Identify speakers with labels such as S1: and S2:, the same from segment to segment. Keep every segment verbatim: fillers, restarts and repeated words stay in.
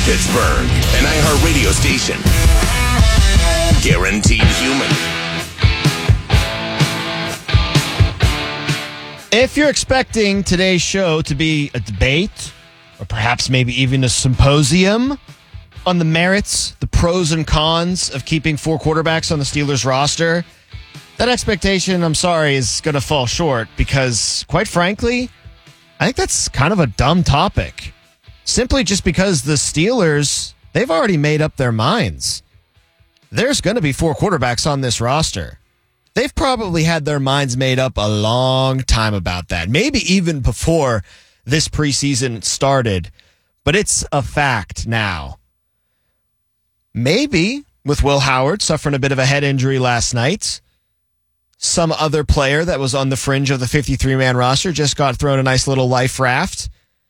S1: Pittsburgh, an iHeartRadio station. Guaranteed human.
S2: If you're expecting today's show to be a debate, or perhaps maybe even a symposium on the merits, the pros and cons of keeping four quarterbacks on the Steelers roster, that expectation, I'm sorry, is going to fall short because, quite frankly, I think that's kind of a dumb topic. Simply just because the Steelers, they've already made up their minds. There's going to be four quarterbacks on this roster. They've probably had their minds made up a long time about that. Maybe even before this preseason started. But it's a fact now. Maybe with Will Howard suffering a bit of a head injury last night, some other player that was on the fringe of the fifty-three man roster just got thrown a nice little life raft.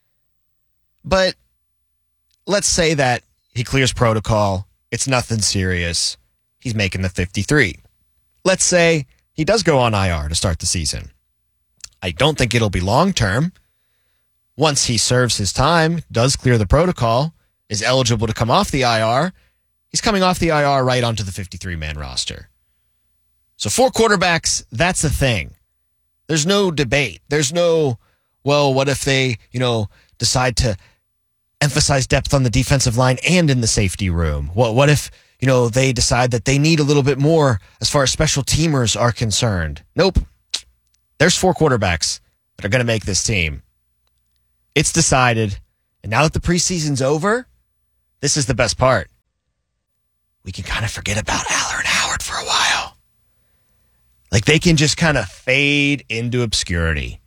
S2: But let's say that he clears protocol. It's nothing serious. He's making the fifty-three. Let's say he does go on I R to start the season. I don't think it'll be long term. Once he serves his time, does clear the protocol, is eligible to come off the I R, he's coming off the I R right onto the fifty-three man roster. So four quarterbacks, that's a thing. There's no debate. There's no, well, what if they, you know, decide to emphasize depth on the defensive line and in the safety room? What what if, you know, they decide that they need a little bit more as far as special teamers are concerned? Nope. There's four quarterbacks that are going to make this team. It's decided. And now that the preseason's over, this is the best part. We can kind of forget about Aller and Howard for a while. Like they can just kind of fade into obscurity.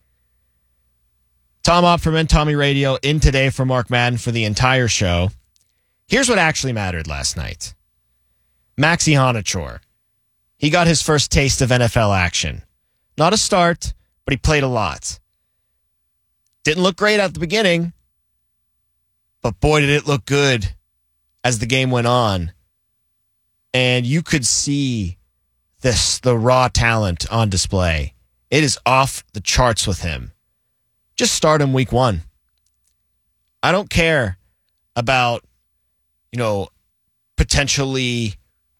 S2: Tom Opferman, Tommy Radio, in today for Mark Madden for the entire show. Here's what actually mattered last night. Maxi Honachor. He got his first taste of N F L action. Not a start, but he played a lot. Didn't look great at the beginning, but boy, did it look good as the game went on. And you could see this, the raw talent on display. It is off the charts with him. Just start him week one. I don't care about, you know, potentially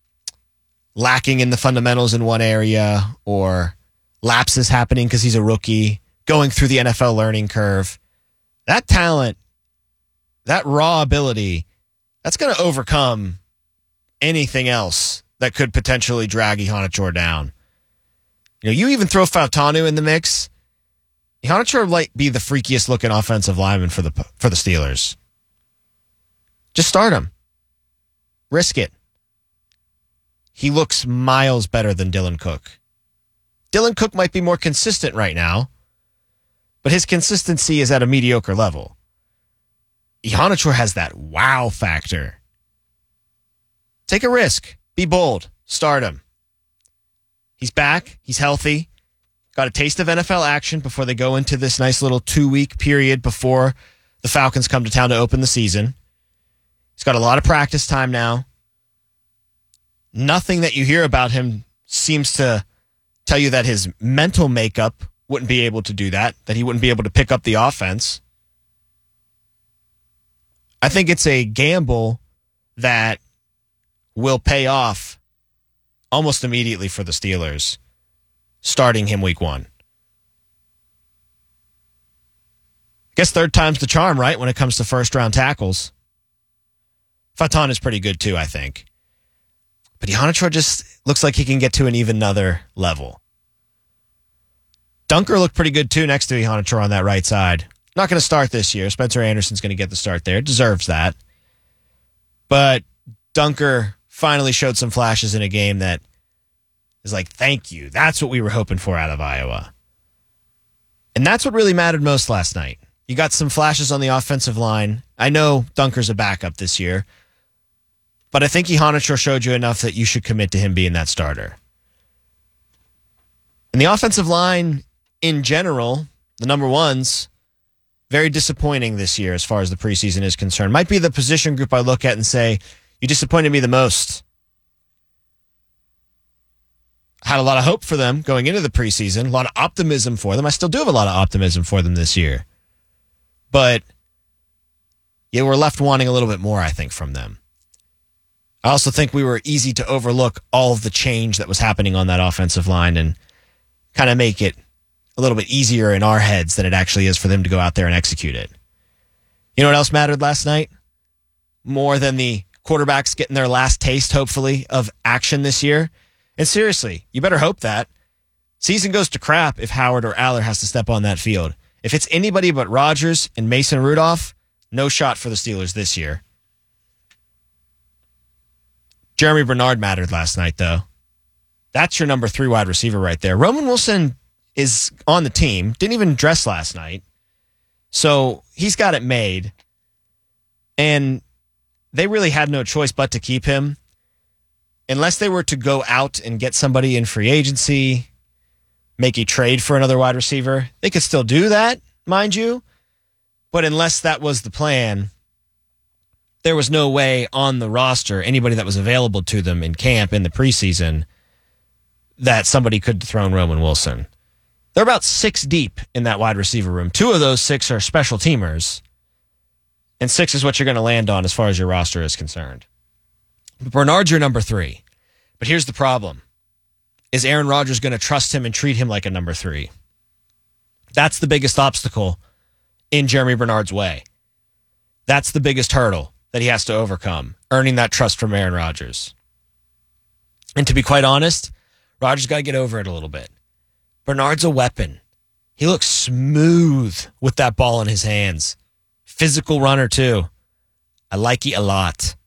S2: lacking in the fundamentals in one area or lapses happening because he's a rookie, going through the N F L learning curve. That talent, that raw ability, that's going to overcome anything else that could potentially drag Honachor down. You know, you even throw Fautanu in the mix, Honachor might be the freakiest looking offensive lineman for the for the Steelers. Just start him. Risk it. He looks miles better than Dylan Cook. Dylan Cook might be more consistent right now, but his consistency is at a mediocre level. Honachor has that wow factor. Take a risk. Be bold. Start him. He's back. He's healthy. Got a taste of N F L action before they go into this nice little two-week period before the Falcons come to town to open the season. He's got a lot of practice time now. Nothing that you hear about him seems to tell you that his mental makeup wouldn't be able to do that, that he wouldn't be able to pick up the offense. I think it's a gamble that will pay off almost immediately for the Steelers, starting him week one. I guess third time's the charm, right, when it comes to first-round tackles. Faton is pretty good, too, I think. But Honachor just looks like he can get to an even another level. Dunker looked pretty good, too, next to Honachor on that right side. Not going to start this year. Spencer Anderson's going to get the start there. Deserves that. But Dunker finally showed some flashes in a game that is like, thank you. That's what we were hoping for out of Iowa. And that's what really mattered most last night. You got some flashes on the offensive line. I know Dunker's a backup this year, but I think Honachor showed you enough that you should commit to him being that starter. And the offensive line in general, the number ones, very disappointing this year as far as the preseason is concerned. Might be the position group I look at and say, you disappointed me the most. Had a lot of hope for them going into the preseason, a lot of optimism for them. I still do have a lot of optimism for them this year. But You were left wanting a little bit more, I think, from them. I also think we were easy to overlook all of the change that was happening on that offensive line and kind of make it a little bit easier in our heads than it actually is for them to go out there and execute it. You know what else mattered last night? More than the quarterbacks getting their last taste, hopefully, of action this year. And seriously, you better hope that. Season goes to crap if Howard or Aller has to step on that field. If it's anybody but Rodgers and Mason Rudolph, no shot for the Steelers this year. Jeremy Bernard mattered last night, though. That's your number three wide receiver right there. Roman Wilson is on the team. Didn't even dress last night. So he's got it made. And they really had no choice but to keep him. Unless they were to go out and get somebody in free agency, make a trade for another wide receiver, they could still do that, mind you. But unless that was the plan, there was no way on the roster, anybody that was available to them in camp in the preseason, that somebody could dethrone Roman Wilson. They're about six deep in that wide receiver room. Two of those six are special teamers, and six is what you're going to land on as far as your roster is concerned. Bernard's your number three. But here's the problem. Is Aaron Rodgers going to trust him and treat him like a number three? That's the biggest obstacle in Jeremy Bernard's way. That's the biggest hurdle that he has to overcome, earning that trust from Aaron Rodgers. And to be quite honest, Rodgers got to get over it a little bit. Bernard's a weapon. He looks smooth with that ball in his hands. Physical runner, too. I like it a lot.